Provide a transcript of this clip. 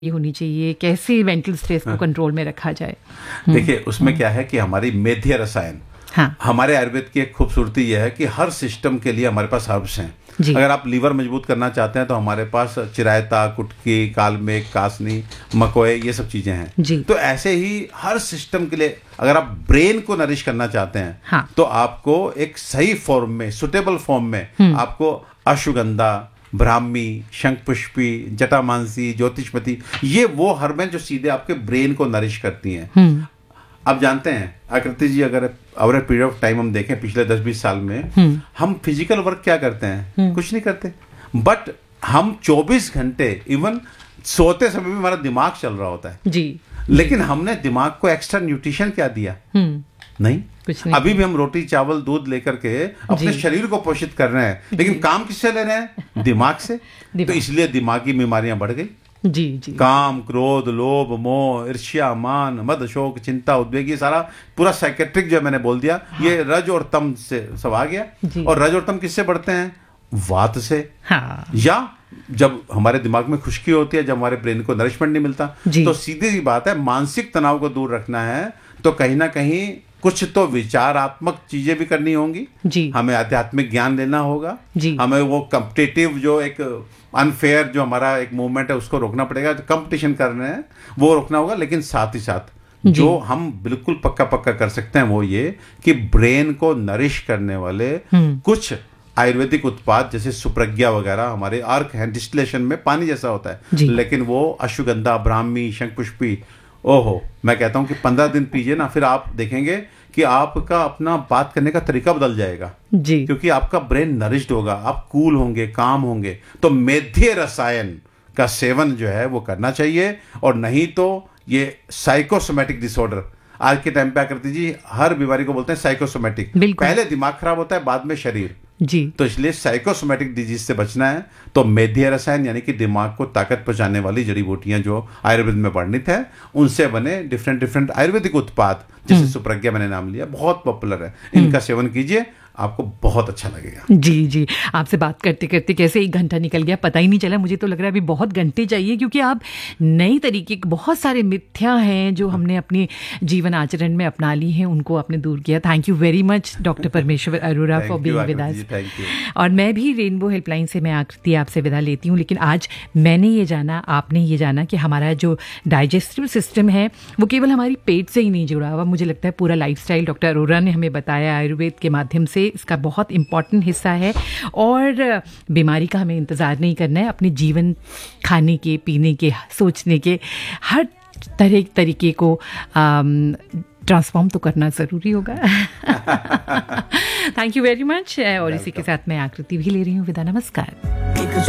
ये होनी चाहिए, कैसे मेंटल स्ट्रेस को कंट्रोल में रखा जाए? देखिए, उसमें क्या है कि हमारी मेध्य रसायन, हाँ, हमारे आयुर्वेद की एक खूबसूरती यह है कि हर सिस्टम के लिए हमारे पास हर्ब्स हैं। अगर आप लीवर मजबूत करना चाहते हैं तो हमारे पास चिरायता, कुटकी, कालमेघ, कासनी, मकोए, ये सब चीजें हैं। तो ऐसे ही हर सिस्टम के लिए अगर आप ब्रेन को नरिश करना चाहते हैं, हाँ, तो आपको एक सही फॉर्म में, सुटेबल फॉर्म में आपको अश्वगंधा, ब्राह्मी, शंखपुष्पी, जटामांसी, ज्योतिषपति, ये वो हर्ब हैं जो सीधे आपके ब्रेन को नरिश करती हैं। आप जानते हैं आकृति जी, अगर over a period of time हम देखें पिछले 10-20 साल में, हम फिजिकल वर्क क्या करते हैं? कुछ नहीं करते, बट हम 24 घंटे इवन सोते समय भी हमारा दिमाग चल रहा होता है जी। लेकिन हमने दिमाग को एक्स्ट्रा न्यूट्रिशन क्या दिया? नहीं, कुछ नहीं। अभी भी हम रोटी चावल दूध लेकर के अपने शरीर को पोषित कर रहे हैं, लेकिन काम किससे ले रहे हैं? दिमाग से। तो इसलिए दिमागी बीमारियां बढ़ गई जी जी। काम, क्रोध, लोभ, मोह, ईर्ष्या, मान, मद, शोक, चिंता, उद्वेग, ये सारा पूरा साइकेट्रिक जो मैंने बोल दिया, हाँ, ये रज और तम से सब आ गया। और रज और तम किससे बढ़ते हैं? वात से, हाँ, या जब हमारे दिमाग में खुश्की होती है, जब हमारे ब्रेन को नरिशमेंट नहीं मिलता। तो सीधी सी बात है, मानसिक तनाव को दूर रखना है तो कहीं ना कहीं कुछ तो विचारात्मक चीजें भी करनी होंगी जी। हमें आध्यात्मिक ज्ञान लेना होगा जी। हमें वो कॉम्पिटिटिव जो एक अनफेयर जो हमारा एक मूवमेंट है उसको रोकना पड़ेगा। तो कंपटीशन कर रहे हैं वो रोकना होगा, लेकिन साथ ही साथ जो हम बिल्कुल पक्का कर सकते हैं वो ये कि ब्रेन को नरिश करने वाले कुछ आयुर्वेदिक उत्पाद जैसे सुप्रज्ञा वगैरह हमारे अर्क हैं, डिस्टिलेशन में पानी जैसा होता है, लेकिन वो अश्वगंधा, ब्राह्मी, शंखपुष्पी, ओहो, मैं कहता हूं कि 15 दिन पीजिए ना, फिर आप देखेंगे कि आपका अपना बात करने का तरीका बदल जाएगा जी। क्योंकि आपका ब्रेन नरिश्ड होगा, आप कूल होंगे, काम होंगे। तो मेध्य रसायन का सेवन जो है वो करना चाहिए, और नहीं तो ये साइकोसोमैटिक डिसऑर्डर आज के टाइम पे आकृति जी हर बीमारी को बोलते हैं साइकोसोमैटिक। पहले दिमाग खराब होता है, बाद में शरीर जी। तो इसलिए साइकोसोमैटिक डिजीज से बचना है तो मेध्य रसायन यानी कि दिमाग को ताकत पहुंचाने वाली जड़ी बूटियां जो आयुर्वेद में वर्णित है, उनसे बने डिफरेंट आयुर्वेदिक उत्पाद जैसे सुप्रज्ञा मैंने नाम लिया, बहुत पॉपुलर है, इनका सेवन कीजिए, आपको बहुत अच्छा लगेगा जी जी। आपसे बात करते करते कैसे 1 घंटा निकल गया पता ही नहीं चला। मुझे तो लग रहा है अभी बहुत घंटे चाहिए, क्योंकि आप नई तरीके के बहुत सारे मिथ्या हैं जो हमने अपने जीवन आचरण में अपना ली हैं, उनको आपने दूर किया। Thank you very much doctor परमेश्वर Arora for being with us. और मैं भी रेनबो हेल्पलाइन से मैं आकृति आपसे विदा लेती हूँ, लेकिन आज मैंने ये जाना, आपने ये जाना कि हमारा जो डाइजेस्टिव सिस्टम है वो केवल हमारी पेट से ही नहीं जुड़ा हुआ, मुझे लगता है पूरा लाइफस्टाइल डॉक्टर अरोरा ने हमें बताया आयुर्वेद के माध्यम से इसका बहुत इंपॉर्टेंट हिस्सा है। और बीमारी का हमें इंतज़ार नहीं करना है, अपने जीवन, खाने के, पीने के, सोचने के हर तरीके को ट्रांसफॉर्म तो करना ज़रूरी होगा। Thank you very much. और इसी के साथ मैं आकृति भी ले रही हूँ विदा। नमस्कार।